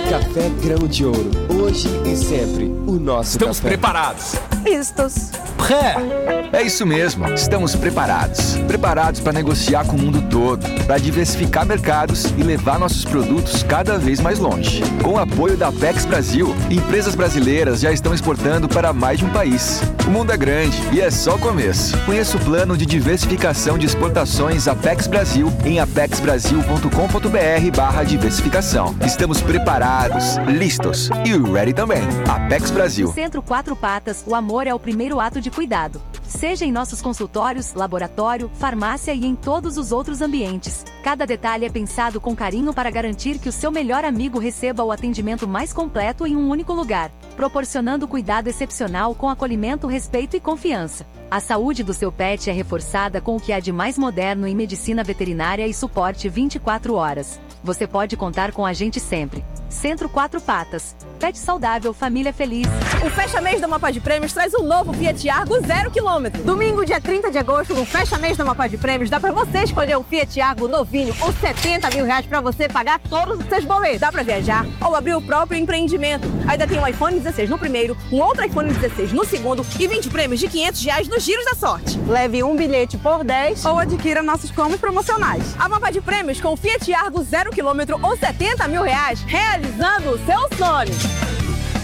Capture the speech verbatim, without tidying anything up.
Café Grão de Ouro. Hoje e sempre o nosso Estamos café. preparados. Listos. Pré. É isso mesmo, estamos preparados. Preparados para negociar com o mundo todo, para diversificar mercados e levar nossos produtos cada vez mais longe. Com o apoio da Apex Brasil, empresas brasileiras já estão exportando para mais de um país. O mundo é grande e é só o começo. Conheça o plano de diversificação de exportações Apex Brasil em apexbrasil.com.br barra diversificação. Estamos preparados, listos e ready também. Apex Brasil. No Centro Quatro Patas, o amor é o primeiro ato de cuidado. Seja em nossos consultórios, laboratório, farmácia e em todos os outros ambientes. Cada detalhe é pensado com carinho para garantir que o seu melhor amigo receba o atendimento mais completo em um único lugar, proporcionando cuidado excepcional com acolhimento, respeito e confiança. A saúde do seu pet é reforçada com o que há de mais moderno em medicina veterinária e suporte vinte e quatro horas. Você pode contar com a gente sempre. Centro Quatro Patas. Pet saudável, família feliz. O Fecha Mês da Mapa de Prêmios traz o novo Fiat Argo zero quilômetro. Domingo, dia trinta de agosto, no Fecha Mês da Mapa de Prêmios, dá pra você escolher um Fiat Argo novinho com setenta mil reais pra você pagar todos os seus boletos. Dá pra viajar ou abrir o próprio empreendimento. Ainda tem um iPhone dezesseis no primeiro, um outro iPhone dezesseis no segundo e vinte prêmios de quinhentos reais nos giros da sorte. Leve um bilhete por dez ou adquira nossos combos promocionais. A Mapa de Prêmios com o Fiat Argo zero quilômetro ou setenta mil reais, realizando o seu sonho.